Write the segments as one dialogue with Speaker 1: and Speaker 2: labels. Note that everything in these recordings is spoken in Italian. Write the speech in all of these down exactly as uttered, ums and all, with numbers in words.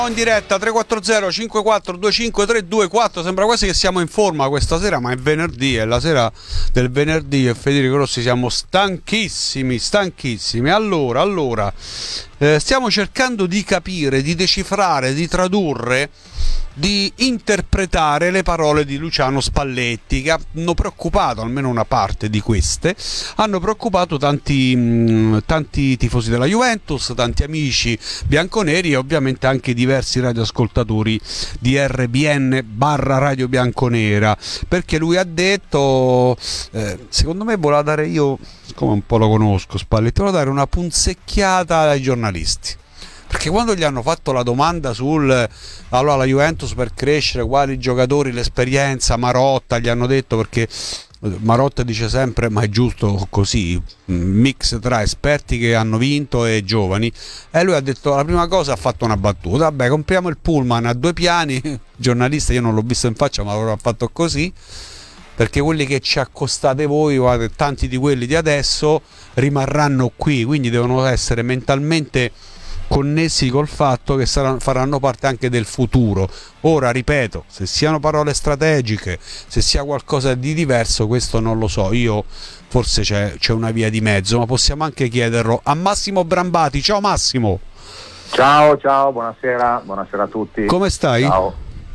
Speaker 1: In diretta tre quattro zero cinque quattro due cinque tre due quattro. Sembra quasi che siamo in forma questa sera, ma è venerdì, è la sera del venerdì e Federico Rossi siamo stanchissimi, stanchissimi. Allora, allora eh, stiamo cercando di capire, di decifrare, di tradurre, di interpretare le parole di Luciano Spalletti, che hanno preoccupato, almeno una parte di queste, hanno preoccupato tanti, mh, tanti tifosi della Juventus, tanti amici bianconeri e ovviamente anche diversi radioascoltatori di R B N barra Radio Bianconera, perché lui ha detto, eh, secondo me voleva dare, io come un po' lo conosco Spalletti, voleva dare una punzecchiata ai giornalisti. Perché quando gli hanno fatto la domanda sul allora la Juventus per crescere, quali giocatori, l'esperienza, Marotta, gli hanno detto, perché Marotta dice sempre, ma è giusto così, mix tra esperti che hanno vinto e giovani, e lui ha detto, la prima cosa ha fatto una battuta, vabbè, compriamo il pullman a due piani, giornalista, io non l'ho visto in faccia ma l'ho fatto così, perché quelli che ci accostate voi, guardate, tanti di quelli di adesso rimarranno qui, quindi devono essere mentalmente connessi col fatto che saranno, faranno parte anche del futuro. Ora ripeto, se siano parole strategiche, se sia qualcosa di diverso, questo non lo so, io forse c'è, c'è una via di mezzo, ma possiamo anche chiederlo a Massimo Brambati. Ciao Massimo.
Speaker 2: Ciao, ciao, buonasera, buonasera a tutti.
Speaker 1: Come stai?
Speaker 2: Ciao.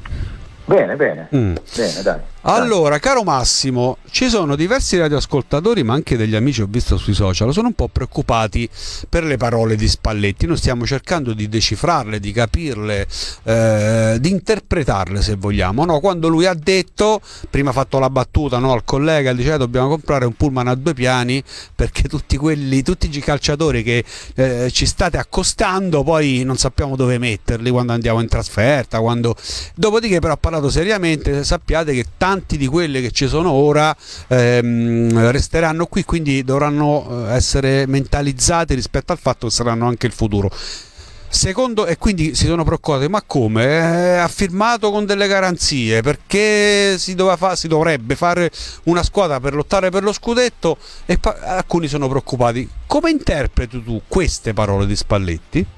Speaker 2: Bene, bene, mm. bene, dai.
Speaker 1: Allora, caro Massimo, ci sono diversi radioascoltatori, ma anche degli amici, ho visto sui social, sono un po' preoccupati per le parole di Spalletti. Noi stiamo cercando di decifrarle, di capirle, eh, di interpretarle, se vogliamo. No, quando lui ha detto, prima ha fatto la battuta, no, al collega, diceva dobbiamo comprare un pullman a due piani perché tutti quelli, tutti i calciatori che eh, ci state accostando, poi non sappiamo dove metterli quando andiamo in trasferta, quando... Dopodiché però ha parlato seriamente, sappiate che tanti di quelli che ci sono ora ehm, resteranno qui, quindi dovranno essere mentalizzati rispetto al fatto che saranno anche il futuro. Secondo, e quindi si sono preoccupati, ma come? Eh, ha firmato con delle garanzie, perché si, doveva fa, si dovrebbe fare una squadra per lottare per lo scudetto, e pa- alcuni sono preoccupati. Come interpreti tu queste parole di Spalletti?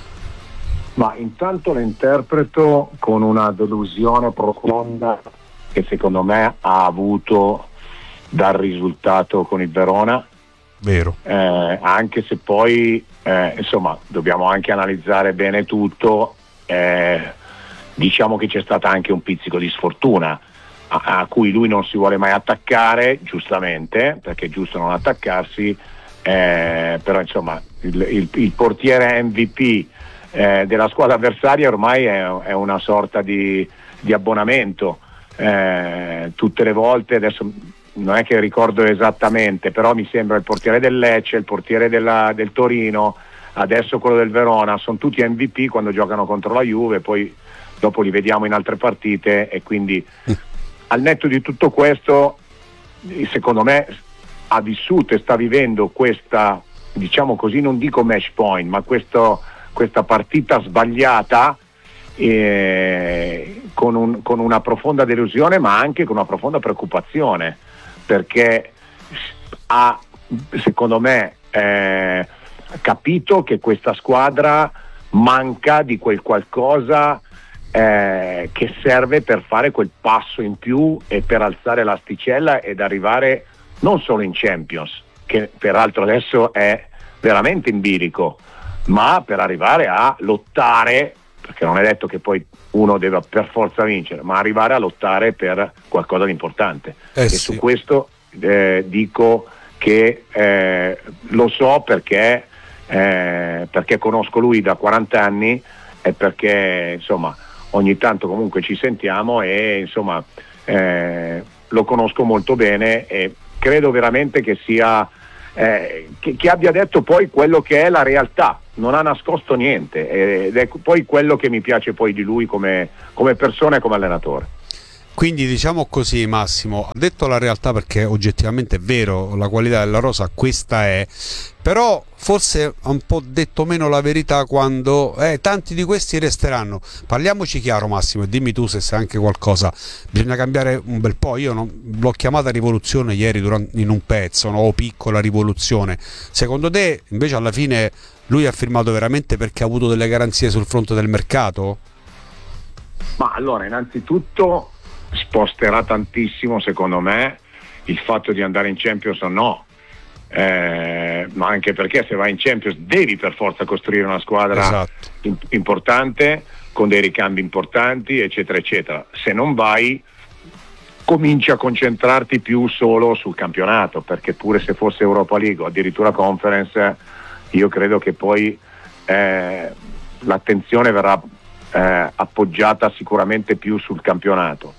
Speaker 2: Ma intanto le interpreto con una delusione profonda che secondo me ha avuto dal risultato con il Verona.
Speaker 1: Vero.
Speaker 2: Eh, anche se poi eh, insomma dobbiamo anche analizzare bene tutto, eh, diciamo che c'è stata anche un pizzico di sfortuna a, a cui lui non si vuole mai attaccare, giustamente, perché è giusto non attaccarsi, eh, però insomma il, il, il portiere M V P eh, della squadra avversaria ormai è, è una sorta di, di abbonamento. Eh, tutte le volte, adesso non è che ricordo esattamente, però mi sembra il portiere del Lecce, il portiere della, del Torino, adesso quello del Verona, sono tutti M V P quando giocano contro la Juve, poi dopo li vediamo in altre partite, e quindi al netto di tutto questo secondo me ha vissuto e sta vivendo questa, diciamo così, non dico match point, ma questo, questa partita sbagliata eh, con, un, con una profonda delusione, ma anche con una profonda preoccupazione, perché ha, secondo me, eh, capito che questa squadra manca di quel qualcosa eh, che serve per fare quel passo in più e per alzare l'asticella ed arrivare non solo in Champions, che peraltro adesso è veramente in bilico, ma per arrivare a lottare, perché non è detto che poi uno deve per forza vincere, ma arrivare a lottare per qualcosa di importante.
Speaker 1: Eh
Speaker 2: e
Speaker 1: sì.
Speaker 2: Su questo eh, dico che eh, lo so perché, eh, perché conosco lui da quaranta anni e perché insomma ogni tanto comunque ci sentiamo e insomma eh, lo conosco molto bene e credo veramente che sia eh, che, che abbia detto poi quello che è la realtà. Non ha nascosto niente ed è poi quello che mi piace poi di lui come, come persona e come allenatore.
Speaker 1: Quindi diciamo così, Massimo, ha detto la realtà, perché oggettivamente è vero, la qualità della rosa questa è, però forse ha un po' detto meno la verità quando eh, tanti di questi resteranno. Parliamoci chiaro, Massimo, e dimmi tu se sai anche qualcosa. Bisogna cambiare un bel po'. Io non, l'ho chiamata rivoluzione ieri durante, in un pezzo, no? O piccola rivoluzione. Secondo te invece alla fine lui ha firmato veramente perché ha avuto delle garanzie sul fronte del mercato?
Speaker 2: Ma allora, innanzitutto sposterà tantissimo, secondo me, il fatto di andare in Champions o no, eh, ma anche perché se vai in Champions devi per forza costruire una squadra
Speaker 1: esatto.
Speaker 2: in- importante, con dei ricambi importanti, eccetera eccetera. Se non vai, cominci a concentrarti più solo sul campionato, perché pure se fosse Europa League o addirittura Conference, io credo che poi eh, l'attenzione verrà eh, appoggiata sicuramente più sul campionato.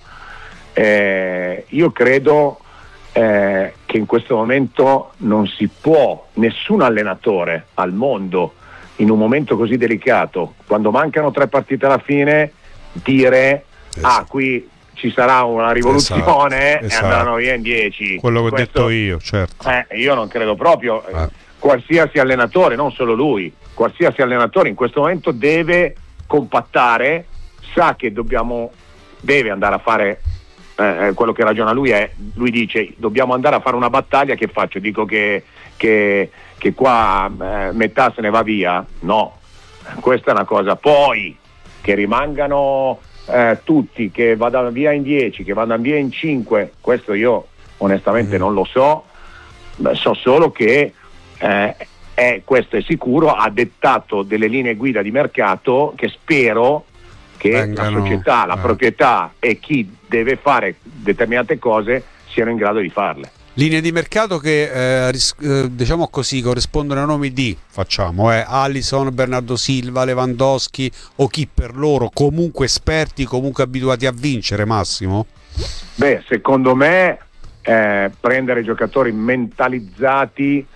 Speaker 2: Eh, io credo eh, che in questo momento non si può, nessun allenatore al mondo, in un momento così delicato, quando mancano tre partite alla fine, dire
Speaker 1: esatto.
Speaker 2: ah, qui ci sarà una rivoluzione
Speaker 1: esatto,
Speaker 2: e
Speaker 1: esatto.
Speaker 2: andranno via in dieci.
Speaker 1: Quello che
Speaker 2: Questo,
Speaker 1: ho detto io, certo.
Speaker 2: Eh, io non credo proprio.
Speaker 1: Eh.
Speaker 2: Qualsiasi allenatore, non solo lui, qualsiasi allenatore in questo momento deve compattare, sa che dobbiamo, deve andare a fare eh, quello che ragiona lui è, lui dice dobbiamo andare a fare una battaglia, che faccio? Dico che, che, che qua eh, metà se ne va via? No, questa è una cosa. Poi che rimangano eh, tutti, che vadano via in dieci, che vadano via in cinque, questo io onestamente mm. non lo so, so solo che eh, è, questo è sicuro, ha dettato delle linee guida di mercato che spero che Vengano, la società, la eh. proprietà e chi deve fare determinate cose siano in grado di farle.
Speaker 1: Linee di mercato che eh, ris- eh, diciamo così corrispondono a nomi di, facciamo, eh, Alisson, Bernardo Silva, Lewandowski o chi per loro comunque esperti, comunque abituati a vincere, Massimo?
Speaker 2: Beh, secondo me eh, prendere giocatori mentalizzati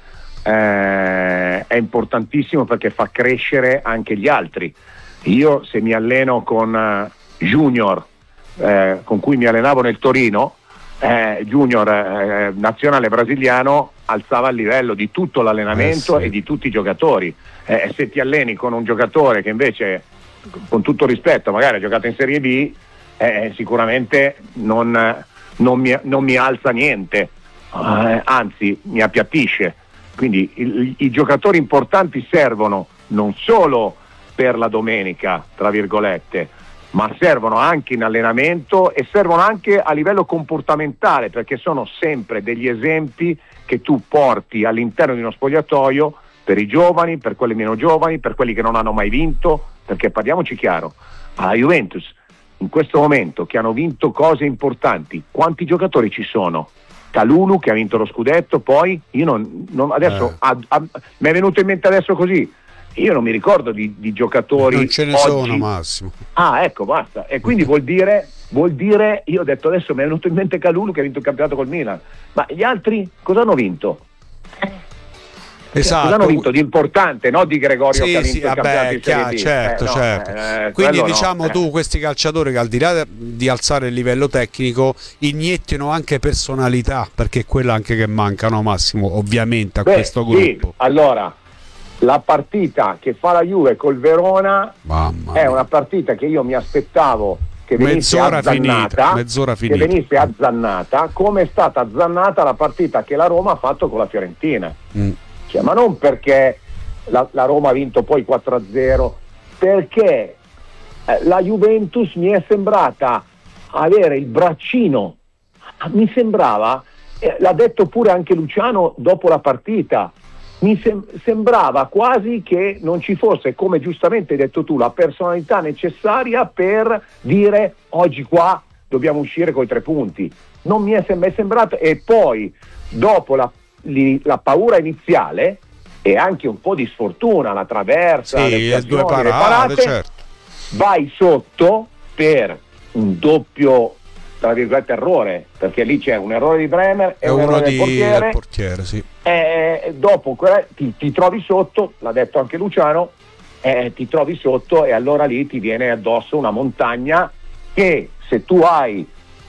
Speaker 2: eh, è importantissimo, perché fa crescere anche gli altri. Io se mi alleno con uh, Junior, eh, con cui mi allenavo nel Torino, eh, Junior eh, nazionale brasiliano, alzava il livello di tutto l'allenamento eh sì. e di tutti i giocatori. Eh, se ti alleni con un giocatore che invece, con tutto rispetto, magari ha giocato in Serie B, eh, sicuramente non, non, mi, non mi alza niente, eh, anzi mi appiattisce. Quindi i, i giocatori importanti servono non solo per la domenica, tra virgolette, ma servono anche in allenamento e servono anche a livello comportamentale, perché sono sempre degli esempi che tu porti all'interno di uno spogliatoio per i giovani, per quelli meno giovani, per quelli che non hanno mai vinto, perché parliamoci chiaro, alla Juventus in questo momento che hanno vinto cose importanti, quanti giocatori ci sono? Kalulu che ha vinto lo scudetto, poi io non, non adesso
Speaker 1: eh.
Speaker 2: a, a, mi è venuto in mente adesso così. Io non mi ricordo di, di giocatori.
Speaker 1: Non ce ne
Speaker 2: oggi.
Speaker 1: sono, Massimo.
Speaker 2: Ah, ecco, basta. E quindi vuol dire, vuol dire, io ho detto adesso mi è venuto in mente Kalulu che ha vinto il campionato col Milan. Ma gli altri cosa hanno vinto?
Speaker 1: Esatto.
Speaker 2: Cosa hanno vinto di importante, no di Gregorio
Speaker 1: sì,
Speaker 2: che ha vinto
Speaker 1: sì,
Speaker 2: il
Speaker 1: vabbè,
Speaker 2: campionato di Serie
Speaker 1: chiaro,
Speaker 2: B.
Speaker 1: certo,
Speaker 2: eh, no,
Speaker 1: certo.
Speaker 2: Eh,
Speaker 1: Quindi
Speaker 2: no,
Speaker 1: diciamo
Speaker 2: eh.
Speaker 1: tu, questi calciatori che al di là di alzare il livello tecnico iniettino anche personalità, perché è quella anche che mancano, Massimo, ovviamente a
Speaker 2: Beh,
Speaker 1: questo gruppo.
Speaker 2: Sì. Allora, la partita che fa la Juve col Verona
Speaker 1: Mamma
Speaker 2: è
Speaker 1: mia.
Speaker 2: una partita che io mi aspettavo che venisse
Speaker 1: mezz'ora
Speaker 2: azzannata,
Speaker 1: finita, mezz'ora
Speaker 2: che
Speaker 1: finita.
Speaker 2: venisse azzannata, come è stata azzannata la partita che la Roma ha fatto con la Fiorentina.
Speaker 1: Mm.
Speaker 2: Cioè, ma non perché la, la Roma ha vinto poi quattro a zero, perché eh, la Juventus mi è sembrata avere il braccino, mi sembrava, eh, l'ha detto pure anche Luciano dopo la partita, mi sem- sembrava quasi che non ci fosse, come giustamente hai detto tu, la personalità necessaria per dire oggi qua dobbiamo uscire coi tre punti. Non mi è, sem- è sembrato, e poi dopo la, li, la paura iniziale e anche un po' di sfortuna, la traversa,
Speaker 1: sì,
Speaker 2: le,
Speaker 1: le due
Speaker 2: parate,
Speaker 1: parate,
Speaker 2: le parate
Speaker 1: certo.
Speaker 2: Vai sotto per un doppio, tra virgolette, errore, perché lì c'è un errore di Bremer e,
Speaker 1: e
Speaker 2: un
Speaker 1: uno
Speaker 2: errore
Speaker 1: di,
Speaker 2: del portiere,
Speaker 1: del portiere sì.
Speaker 2: E dopo ti, ti trovi sotto, l'ha detto anche Luciano, eh, ti trovi sotto e allora lì ti viene addosso una montagna che se tu hai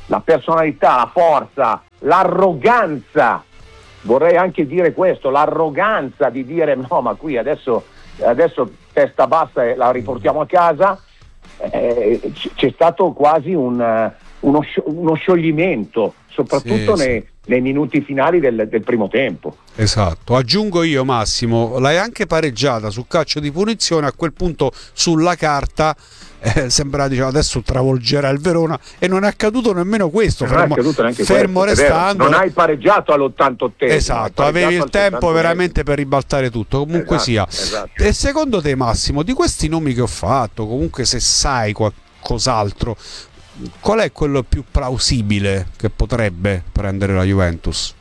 Speaker 2: la personalità, la forza, l'arroganza, vorrei anche dire questo, l'arroganza di dire no, ma qui adesso, adesso testa bassa e la riportiamo a casa, eh, c'è stato quasi un, uno, uno scioglimento, soprattutto sì, nei, sì. nei minuti finali del, del primo tempo.
Speaker 1: Esatto, aggiungo io Massimo, l'hai anche pareggiata su calcio di punizione, a quel punto sulla carta eh, sembra, diciamo, adesso travolgerà il Verona, e non è accaduto nemmeno questo,
Speaker 2: non
Speaker 1: fermo,
Speaker 2: è accaduto neanche
Speaker 1: fermo
Speaker 2: questo,
Speaker 1: restando.
Speaker 2: Non hai pareggiato all'ottantottesimo.
Speaker 1: Esatto, avevi il tempo veramente per ribaltare tutto, comunque
Speaker 2: esatto,
Speaker 1: sia.
Speaker 2: Esatto.
Speaker 1: E secondo te Massimo, di questi nomi che ho fatto, comunque se sai qualcos'altro, qual è quello più plausibile che potrebbe prendere la Juventus?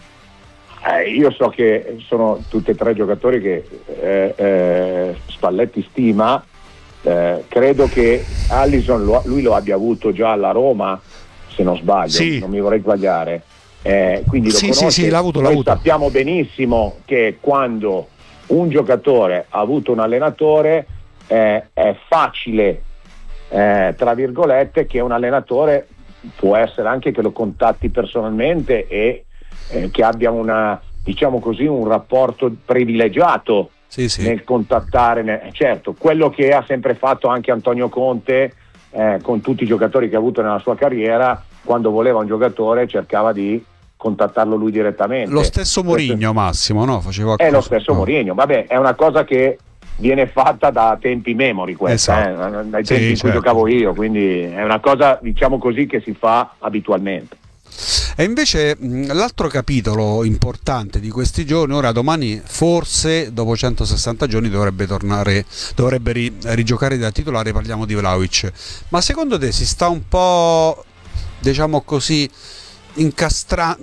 Speaker 2: Eh, io so che sono tutti e tre giocatori che eh, eh, Spalletti stima, eh, credo che Alisson lo, lui lo abbia avuto già alla Roma, se non sbaglio, sì. non mi vorrei sbagliare, eh, quindi lo
Speaker 1: sì,
Speaker 2: conosce.
Speaker 1: Sì, sì, l'ha avuto, l'ha
Speaker 2: Noi
Speaker 1: avuto.
Speaker 2: Sappiamo benissimo che quando un giocatore ha avuto un allenatore eh, è facile, eh, tra virgolette, che un allenatore può essere anche che lo contatti personalmente e Eh, che abbia una, diciamo così, un rapporto privilegiato
Speaker 1: sì, sì.
Speaker 2: nel contattare, ne- certo, quello che ha sempre fatto anche Antonio Conte eh, con tutti i giocatori che ha avuto nella sua carriera, quando voleva un giocatore cercava di contattarlo lui direttamente.
Speaker 1: Lo stesso Mourinho, Massimo, no? Faceva
Speaker 2: è
Speaker 1: cosa,
Speaker 2: lo stesso
Speaker 1: no.
Speaker 2: Mourinho, vabbè, è una cosa che viene fatta da tempi memori questa,
Speaker 1: esatto.
Speaker 2: eh, dai
Speaker 1: sì,
Speaker 2: tempi in
Speaker 1: certo.
Speaker 2: cui giocavo io, quindi è una cosa, diciamo così, che si fa abitualmente.
Speaker 1: E invece mh, l'altro capitolo importante di questi giorni, ora domani forse dopo centosessanta giorni dovrebbe tornare, dovrebbe ri, rigiocare da titolare, parliamo di Vlahovic, ma secondo te si sta un po', diciamo così, incastrando,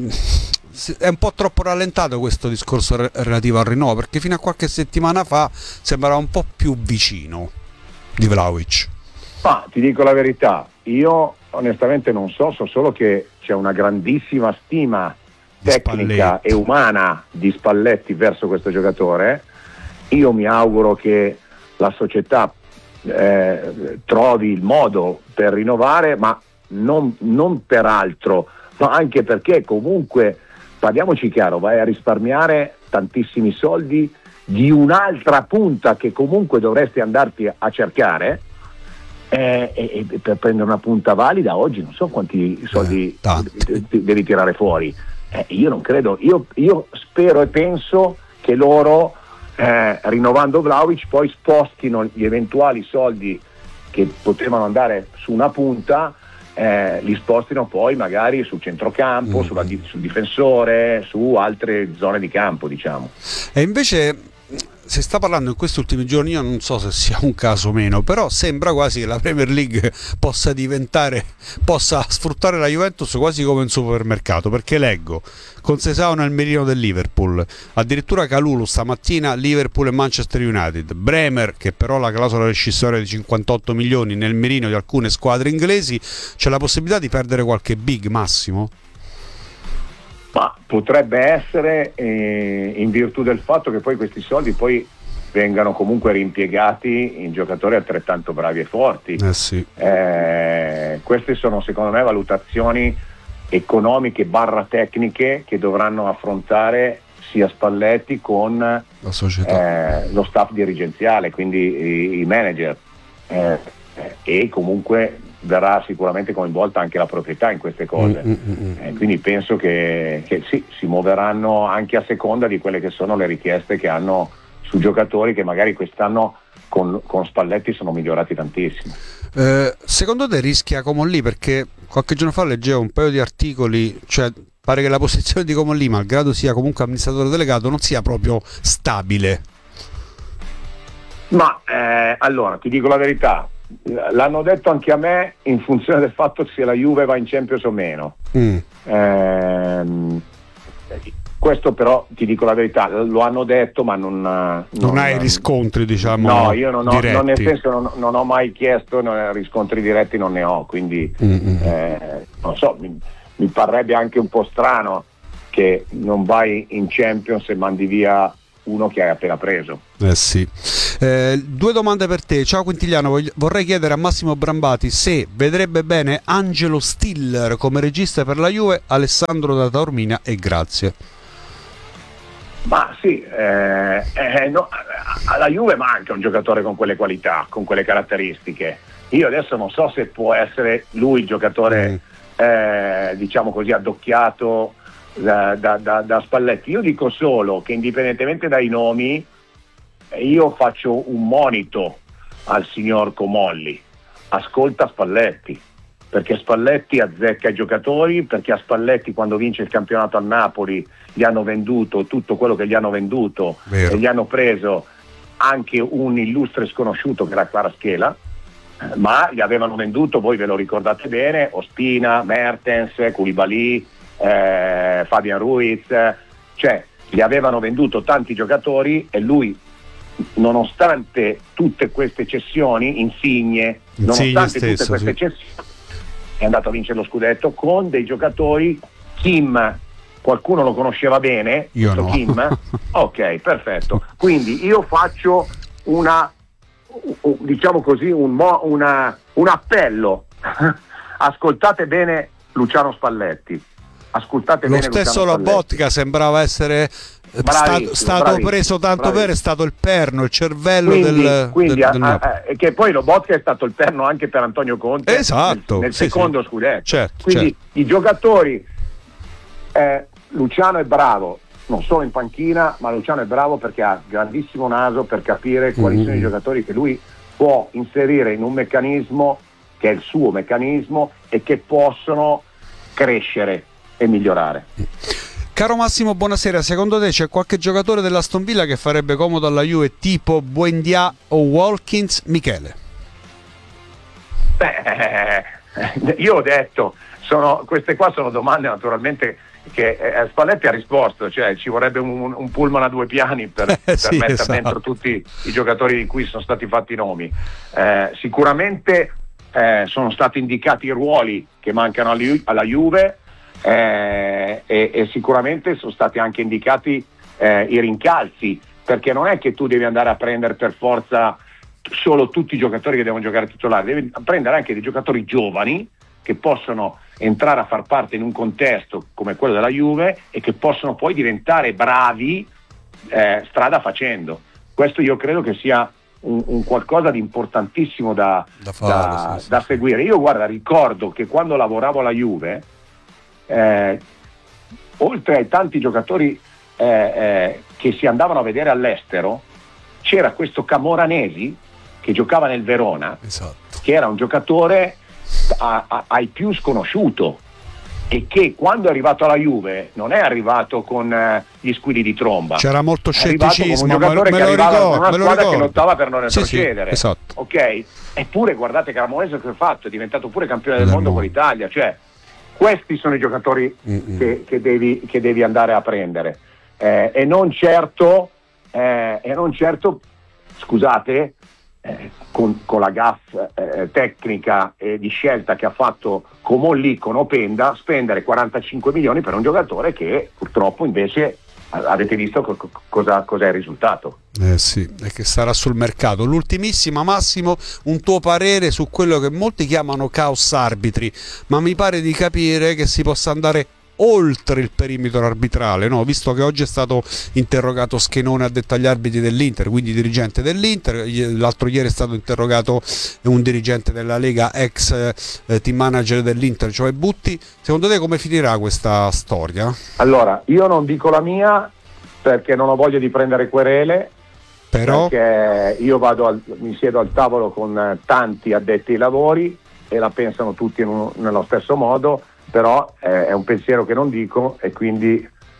Speaker 1: è un po' troppo rallentato questo discorso re- relativo al rinnovo, perché fino a qualche settimana fa sembrava un po' più vicino di Vlahovic?
Speaker 2: Ma ti dico la verità, io onestamente non so, so solo che c'è una grandissima stima tecnica e umana di Spalletti verso questo giocatore. Io mi auguro che la società eh, trovi il modo per rinnovare, ma non, non per altro, ma anche perché comunque, parliamoci chiaro, vai a risparmiare tantissimi soldi di un'altra punta che comunque dovresti andarti a cercare. Eh, e, e per prendere una punta valida oggi non so quanti soldi eh, devi tirare fuori, eh, io non credo, io, io spero e penso che loro eh, rinnovando Vlahovic poi spostino gli eventuali soldi che potevano andare su una punta, eh, li spostino poi magari sul centrocampo, mm. sulla, sul difensore, su altre zone di campo, diciamo.
Speaker 1: E invece si sta parlando in questi ultimi giorni, io non so se sia un caso o meno, però sembra quasi che la Premier League possa diventare, possa sfruttare la Juventus quasi come un supermercato, perché leggo Conceição nel mirino del Liverpool, addirittura Kalulu stamattina Liverpool e Manchester United, Bremer, che però la clausola rescissoria di cinquantotto milioni nel mirino di alcune squadre inglesi. C'è la possibilità di perdere qualche big, Massimo?
Speaker 2: Ma potrebbe essere, eh, in virtù del fatto che poi questi soldi poi vengano comunque reimpiegati in giocatori altrettanto bravi e forti.
Speaker 1: Eh sì.
Speaker 2: Eh, queste sono secondo me valutazioni economiche barra tecniche che dovranno affrontare sia Spalletti con
Speaker 1: la società,
Speaker 2: eh, lo staff dirigenziale, quindi i, i manager, eh, e comunque verrà sicuramente coinvolta anche la proprietà in queste cose, mm, mm, mm. Eh, quindi penso che, che sì, si muoveranno anche a seconda di quelle che sono le richieste che hanno su giocatori che magari quest'anno con, con Spalletti sono migliorati tantissimo.
Speaker 1: Eh, secondo te rischia Comolli, perché qualche giorno fa leggevo un paio di articoli, cioè pare che la posizione di Comolli, malgrado sia comunque amministratore delegato, non sia proprio stabile?
Speaker 2: Ma eh, allora ti dico la verità, l'hanno detto anche a me in funzione del fatto se la Juve va in Champions o meno. Mm. Ehm, questo però ti dico la verità, lo hanno detto, ma non, non,
Speaker 1: non hai riscontri, diciamo.
Speaker 2: No, io non ho, non, nel senso non, non ho mai chiesto, non, riscontri diretti non ne ho, quindi mm-hmm. eh, non so, mi, mi parrebbe anche un po' strano che non vai in Champions e mandi via uno che hai appena preso.
Speaker 1: Eh sì. Eh, due domande per te. Ciao Quintigliano, voglio- vorrei chiedere a Massimo Brambati se vedrebbe bene Angelo Stiller come regista per la Juve, Alessandro da Taormina, e grazie.
Speaker 2: Ma sì, eh, eh, no, alla Juve manca un giocatore con quelle qualità, con quelle caratteristiche. Io adesso non so se può essere lui il giocatore, mm. eh, diciamo così, addocchiato da, da, da, da Spalletti. Io dico solo che indipendentemente dai nomi, io faccio un monito al signor Comolli: ascolta Spalletti, perché Spalletti azzecca i giocatori, perché a Spalletti quando vince il campionato al Napoli gli hanno venduto tutto quello che gli hanno venduto. Vero. E gli hanno preso anche un illustre sconosciuto che era Kvaratskhelia, ma gli avevano venduto, voi ve lo ricordate bene, Ospina, Mertens, Koulibaly, eh, Fabian Ruiz, cioè gli avevano venduto tanti giocatori e lui, nonostante tutte queste cessioni, Insigne,
Speaker 1: Insigne
Speaker 2: nonostante
Speaker 1: stesso,
Speaker 2: tutte queste
Speaker 1: sì.
Speaker 2: cessioni, è andato a vincere lo scudetto con dei giocatori. Kim, qualcuno lo conosceva bene?
Speaker 1: Io no.
Speaker 2: Kim? Ok, perfetto. Quindi io faccio una, diciamo così, un, mo, una, un appello. Ascoltate bene Luciano Spalletti. Ascoltate
Speaker 1: Lo
Speaker 2: bene
Speaker 1: stesso
Speaker 2: Luciano
Speaker 1: Lobotka sembrava essere stato, stato preso tanto bravissimo. per, è stato il perno, il cervello
Speaker 2: quindi,
Speaker 1: del,
Speaker 2: quindi
Speaker 1: del, del
Speaker 2: a, a, che poi Lobotka è stato il perno anche per Antonio Conte,
Speaker 1: esatto,
Speaker 2: nel, nel
Speaker 1: sì,
Speaker 2: secondo
Speaker 1: sì.
Speaker 2: scudetto.
Speaker 1: Certo,
Speaker 2: quindi
Speaker 1: certo.
Speaker 2: i giocatori, eh, Luciano è bravo non solo in panchina, ma Luciano è bravo perché ha grandissimo naso per capire quali mm. sono i giocatori che lui può inserire in un meccanismo che è il suo meccanismo e che possono crescere e migliorare.
Speaker 1: Caro Massimo, buonasera. Secondo te c'è qualche giocatore dell'Aston Villa che farebbe comodo alla Juve, tipo Buendia o Watkins? Michele.
Speaker 2: Beh, io ho detto, sono, queste qua sono domande naturalmente che eh, Spalletti ha risposto, cioè ci vorrebbe un, un pullman a due piani per,
Speaker 1: eh,
Speaker 2: per
Speaker 1: sì,
Speaker 2: mettere
Speaker 1: esatto.
Speaker 2: dentro tutti i giocatori di cui sono stati fatti i nomi. Eh, sicuramente eh, sono stati indicati i ruoli che mancano alla, alla Juve. Eh, e, e sicuramente sono stati anche indicati eh, i rincalzi, perché non è che tu devi andare a prendere per forza solo tutti i giocatori che devono giocare titolari, devi prendere anche dei giocatori giovani che possono entrare a far parte in un contesto come quello della Juve e che possono poi diventare bravi eh, strada facendo. Questo io credo che sia un, un qualcosa di importantissimo da,
Speaker 1: da, fare,
Speaker 2: da,
Speaker 1: sì,
Speaker 2: da
Speaker 1: sì.
Speaker 2: seguire. Io guarda, ricordo che quando lavoravo alla Juve, Eh, oltre ai tanti giocatori eh, eh, che si andavano a vedere all'estero, c'era questo Camoranesi che giocava nel Verona,
Speaker 1: esatto.
Speaker 2: che era un giocatore a, a, ai più sconosciuto e che quando è arrivato alla Juve non è arrivato con eh, gli squilli di tromba,
Speaker 1: c'era molto scetticismo,
Speaker 2: un giocatore
Speaker 1: me,
Speaker 2: che
Speaker 1: me
Speaker 2: arrivava
Speaker 1: ricordo,
Speaker 2: con una
Speaker 1: me lo
Speaker 2: squadra
Speaker 1: ricordo.
Speaker 2: che lottava per non retrocedere,
Speaker 1: sì, sì, esatto.
Speaker 2: ok? Eppure guardate Camoranesi che ha fatto, è diventato pure campione del mondo con l'Italia, cioè questi sono i giocatori che, che, devi, che devi andare a prendere eh, e non certo eh, e non certo scusate eh, con, con la gaffe eh, tecnica e di scelta che ha fatto Comolli con Openda, spendere quarantacinque milioni per un giocatore che purtroppo invece avete visto co- cosa, cos'è il risultato.
Speaker 1: Eh sì, è che sarà sul mercato. L'ultimissima, Massimo, un tuo parere su quello che molti chiamano caos arbitri, ma mi pare di capire che si possa andare oltre il perimetro arbitrale, no? Visto che oggi è stato interrogato Schenone addetto agli arbitri dell'Inter, quindi dirigente dell'Inter, l'altro ieri è stato interrogato un dirigente della Lega, ex eh, team manager dell'Inter, cioè Butti. Secondo te come finirà questa storia?
Speaker 2: Allora, io non dico la mia perché non ho voglia di prendere querele,
Speaker 1: però
Speaker 2: perché io vado al, mi siedo al tavolo con tanti addetti ai lavori e la pensano tutti in un, nello stesso modo, però eh, è un pensiero che non dico e quindi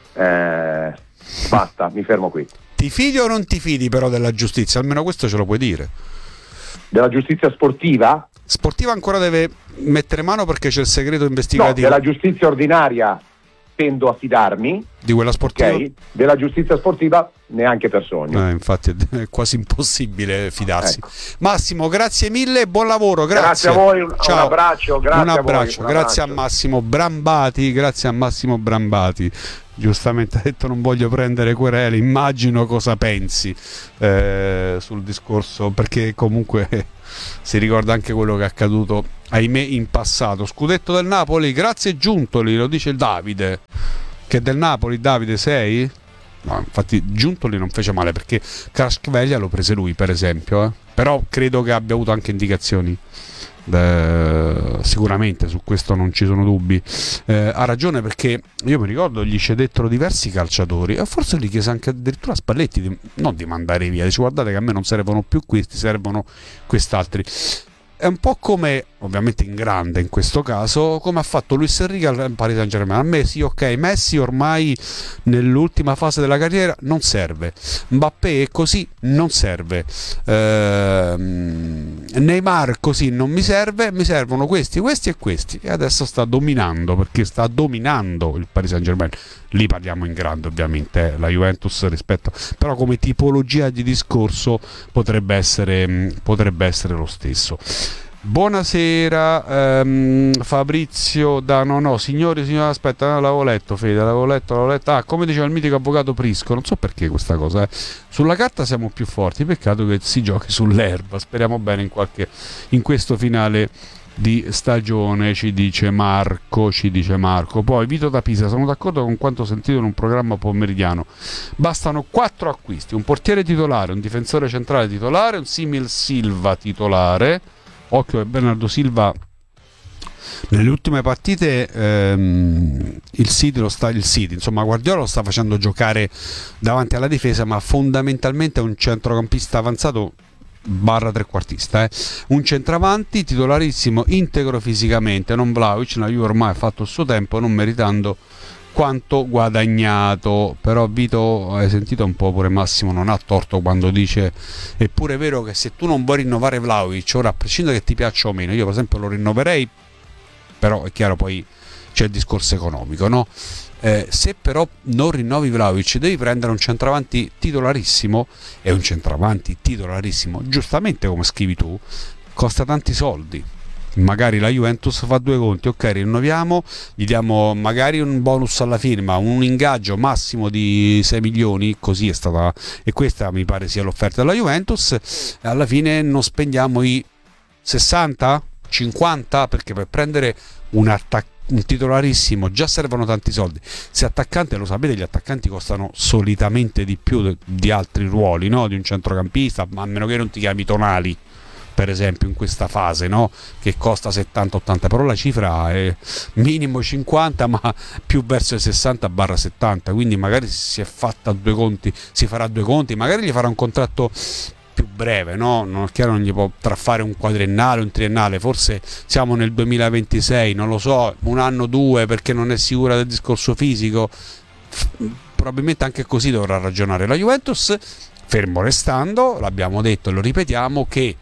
Speaker 2: eh, basta, mi fermo qui.
Speaker 1: Ti fidi o non ti fidi però della giustizia? Almeno questo ce lo puoi dire.
Speaker 2: Della giustizia sportiva?
Speaker 1: Sportiva ancora deve mettere mano perché c'è il segreto investigativo.
Speaker 2: No, della giustizia ordinaria tendo a fidarmi
Speaker 1: di quella sportiva,
Speaker 2: okay? Della giustizia sportiva neanche per sogno.
Speaker 1: Eh, infatti è quasi impossibile fidarsi.
Speaker 2: Ecco.
Speaker 1: Massimo, grazie mille, buon lavoro, grazie.
Speaker 2: Grazie a voi, un,
Speaker 1: Ciao.
Speaker 2: un abbraccio, grazie
Speaker 1: un abbraccio,
Speaker 2: a voi, un
Speaker 1: grazie
Speaker 2: abbraccio.
Speaker 1: a Massimo Brambati, grazie a Massimo Brambati. Giustamente ha detto non voglio prendere querele, immagino cosa pensi eh, sul discorso, perché comunque si ricorda anche quello che è accaduto, ahimè, in passato. Scudetto del Napoli, grazie Giuntoli, lo dice il Davide. Che del Napoli, Davide, sei? No, infatti Giuntoli non fece male, perché Kvaratskhelia lo prese lui, per esempio, eh. Però credo che abbia avuto anche indicazioni. Eh, sicuramente su questo non ci sono dubbi. Eh, ha ragione, perché io mi ricordo gli cedettero diversi calciatori e forse gli chiese anche addirittura a Spalletti di, non di mandare via, dice guardate che a me non servono più questi, servono quest'altri. È un po' come, ovviamente in grande in questo caso, come ha fatto Luis Enrique al Paris Saint-Germain. A me sì, ok, Messi ormai nell'ultima fase della carriera non serve, Mbappé è così, non serve, ehm, Neymar così non mi serve, mi servono questi, questi e questi, e adesso sta dominando, perché sta dominando il Paris Saint-Germain. Lì parliamo in grande, ovviamente, eh, la Juventus rispetto, però come tipologia di discorso potrebbe essere, potrebbe essere lo stesso. Buonasera, ehm, Fabrizio da no no signori signori aspetta, no, l'avevo letto Fede, l'avevo letto, l'avevo letto. Ah, come diceva il mitico avvocato Prisco, non so perché questa cosa, eh. Sulla carta siamo più forti, peccato che si giochi sull'erba. Speriamo bene in qualche in questo finale di stagione, ci dice Marco, ci dice Marco. Poi Vito da Pisa, sono d'accordo con quanto sentito in un programma pomeridiano, bastano quattro acquisti: un portiere titolare, un difensore centrale titolare, un simil Silva titolare. Occhio che Bernardo Silva nelle ultime partite ehm, il City lo sta il City insomma Guardiola lo sta facendo giocare davanti alla difesa, ma fondamentalmente è un centrocampista avanzato barra trequartista, eh. Un centravanti titolarissimo, integro fisicamente, non Vlahovic. La Juve ormai ha fatto il suo tempo, non meritando quanto guadagnato. Però Vito, hai sentito un po', pure Massimo non ha torto quando dice è pure vero che se tu non vuoi rinnovare Vlahovic, ora a prescindere che ti piaccia o meno, io per esempio lo rinnoverei, però è chiaro poi c'è il discorso economico, no? Eh, se però non rinnovi Vlahovic devi prendere un centravanti titolarissimo, e un centravanti titolarissimo, giustamente come scrivi tu, costa tanti soldi. Magari la Juventus fa due conti, ok, rinnoviamo, gli diamo magari un bonus alla firma, un ingaggio massimo di sei milioni, così è stata, e questa mi pare sia l'offerta della Juventus, e alla fine non spendiamo i sessanta cinquanta, perché per prendere un attaccante, un titolarissimo, già servono tanti soldi. Se attaccante, lo sapete, gli attaccanti costano solitamente di più di altri ruoli, no? Di un centrocampista, ma a meno che non ti chiami Tonali, per esempio, in questa fase, no? Che costa settanta ottanta, però la cifra è minimo cinquanta, ma più verso i sessanta settanta, quindi magari si è fatta due conti, si farà due conti, magari gli farà un contratto più breve, no? Non è chiaro, non gli può fare un quadriennale, un triennale, forse siamo nel duemilaventisei, non lo so, un anno due, perché non è sicura del discorso fisico. Probabilmente anche così dovrà ragionare la Juventus, fermo restando, l'abbiamo detto e lo ripetiamo, che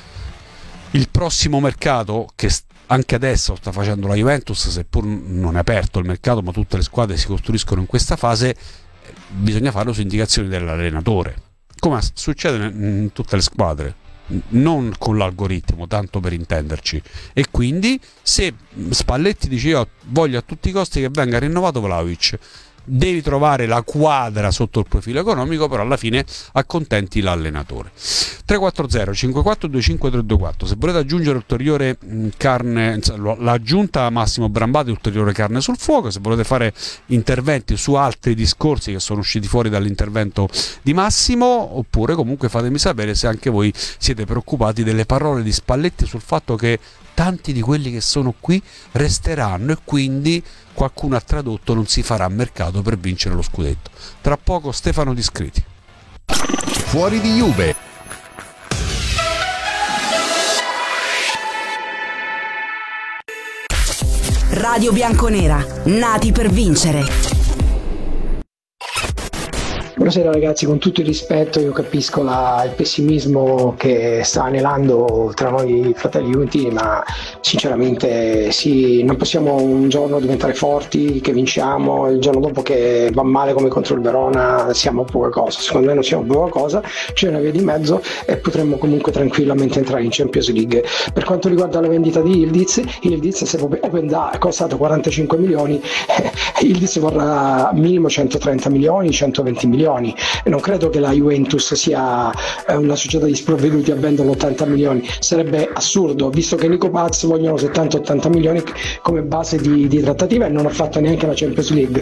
Speaker 1: il prossimo mercato, che anche adesso sta facendo la Juventus, seppur non è aperto il mercato, ma tutte le squadre si costruiscono in questa fase, bisogna farlo su indicazioni dell'allenatore, come succede in tutte le squadre, non con l'algoritmo, tanto per intenderci. E quindi se Spalletti dice io voglio a tutti i costi che venga rinnovato Vlahovic, devi trovare la quadra sotto il profilo economico, però alla fine accontenti l'allenatore. Tre quattro zero cinque quattro due cinque tre due quattro. Se volete aggiungere ulteriore carne, l'aggiunta Massimo Brambati, ulteriore carne sul fuoco. Se volete fare interventi su altri discorsi che sono usciti fuori dall'intervento di Massimo, oppure comunque fatemi sapere se anche voi siete preoccupati delle parole di Spalletti sul fatto che tanti di quelli che sono qui resteranno e quindi qualcuno ha tradotto non si farà mercato per vincere lo scudetto. Tra poco Stefano Discreti.
Speaker 3: Fuori di Juve.
Speaker 4: Radio Bianconera, nati per vincere. Buonasera ragazzi, con tutto il rispetto io capisco la, il pessimismo che sta anelando tra noi fratelli juventini, ma sinceramente sì, non possiamo un giorno diventare forti, che vinciamo, il giorno dopo che va male come contro il Verona siamo poca cosa. Secondo me non siamo poca cosa, c'è una via di mezzo e potremmo comunque tranquillamente entrare in Champions League. Per quanto riguarda la vendita di Yildiz, Yildiz se Open Da è costato quarantacinque milioni, eh, Yildiz vorrà minimo centotrenta milioni, centoventi milioni. Non credo che la Juventus sia una società di sprovveduti a vendere ottanta milioni, sarebbe assurdo visto che Nico Paz vogliono settanta ottanta milioni come base di, di trattativa e non ha fatto neanche la Champions League.